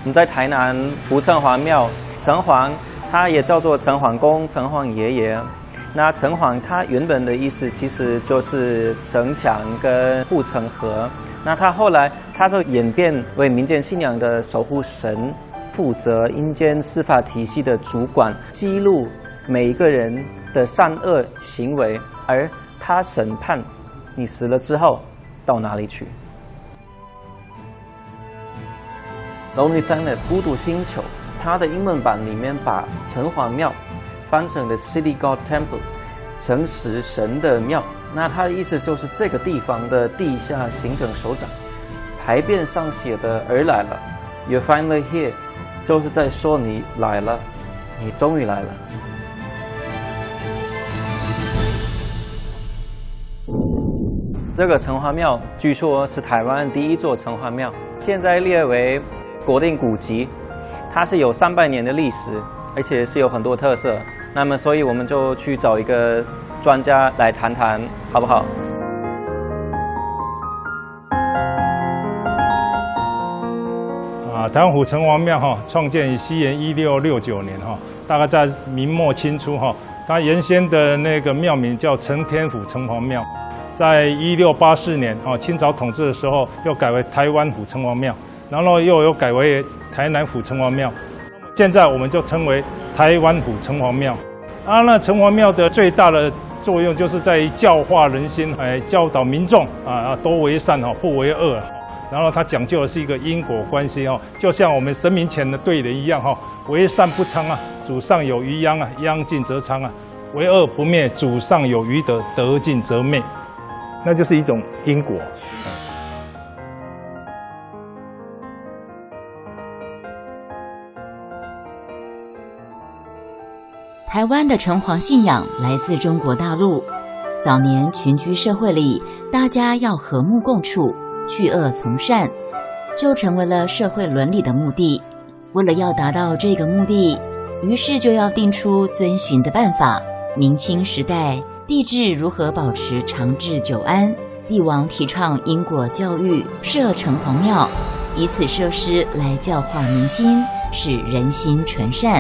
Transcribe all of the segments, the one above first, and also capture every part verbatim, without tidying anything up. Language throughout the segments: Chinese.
们在台南福城隍庙，城隍他也叫做城隍公、城隍爷爷。那城隍他原本的意思其实就是城墙跟护城河。那他后来他就演变为民间信仰的守护神，负责阴间司法体系的主管，记录每一个人的善恶行为，而他审判你死了之后到哪里去。Lonely Planet 孤独星球，它的英文版里面把城隍庙翻成了 City God Temple， 城市神的庙。那它的意思就是这个地方的地下行政首长。牌匾上写的“儿来了 ”，You're finally here， 就是在说你来了，你终于来了。这个城隍庙据说是台湾第一座城隍庙，现在列为国定古迹，它是有三百年的历史，而且是有很多特色。那么，所以我们就去找一个专家来谈谈，好不好？ 啊，台湾府城隍庙哈，创建于西元一六六九年哈，大概在明末清初哈。它原先的那个庙名叫承天府城隍庙，在一六八四年啊，清朝统治的时候又改为台湾府城隍庙，然后又有改为台南府城隍庙。现在我们就称为台湾府城隍庙。啊，那城隍庙的最大的作用就是在于教化人心，哎，教导民众啊，多为善哈，不为恶。然后它讲究的是一个因果关系哈，就像我们神明前的对联一样哈，为善不昌啊，祖上有余殃啊，殃尽则昌啊；为恶不灭，祖上有余德，德尽则灭。那就是一种因果。 台湾的城隍信仰来自中国大陆，早年群居社会里，大家要和睦共处，去恶从善，就成为了社会伦理的目的。为了要达到这个目的，于是就要定出遵循的办法。明清时代，帝制如何保持长治久安，帝王提倡因果教育，设城隍庙，以此设施来教化民心，使人心全善。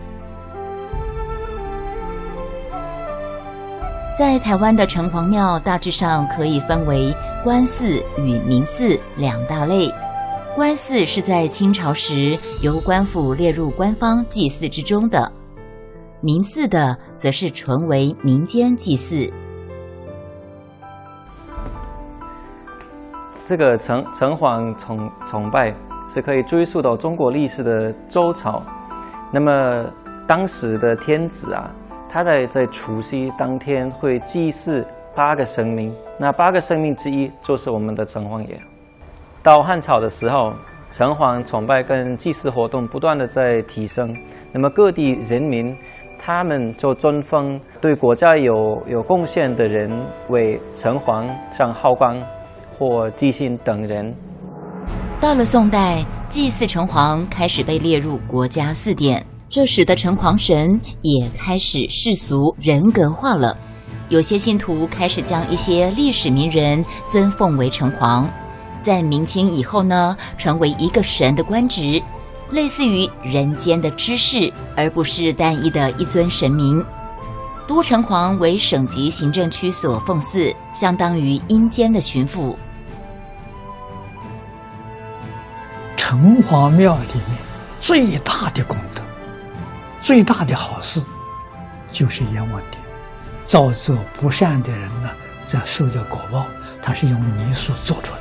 在台湾的城隍庙大致上可以分为官祀与民祀两大类。官祀是在清朝时由官府列入官方祭祀之中的，民祀的则是纯为民间祭祀。 这个城城隍崇崇拜是可以追溯到中国历史的周朝。那么当时的天子啊，他在在除夕当天会祭祀八个神明，那八个神明之一就是我们的城隍爷。到汉朝的时候，城隍崇拜跟祭祀活动不断的在提升，那么各地人民他们就尊封对国家有有贡献的人为城隍，像浩光或纪信等人。 到了宋代，祭祀城隍开始被列入国家祀典。这使得城隍神也开始世俗人格化了，有些信徒开始将一些历史名人尊奉为城隍。在明清以后呢，成为一个神的官职，类似于人间的知识，而不是单一的一尊神明。都城隍为省级行政区所奉祀，相当于阴间的巡抚。 城隍庙里面最大的功德，最大的好事就是阎王殿。造作不善的人呢，在受的果报，他是用泥塑做出来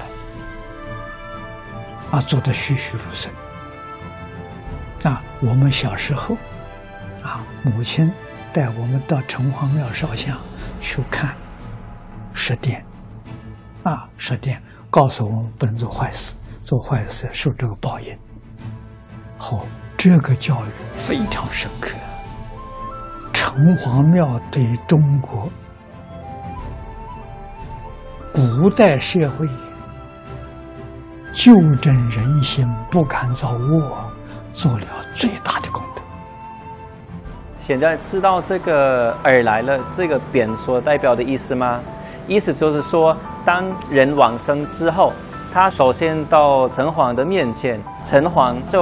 的，啊，做得栩栩如生。啊，我们小时候，啊，母亲带我们到城隍庙烧香去看十殿，啊，十殿告诉我们不能做坏事，做坏事受这个报应。好，这个教育非常深刻。城隍庙对中国古代社会纠正人心、不敢造恶，做了最大的功德。 现在知道这个“而来了”这个匾所代表的意思吗？意思就是说，当人往生之后，他首先到城隍的面前，城隍就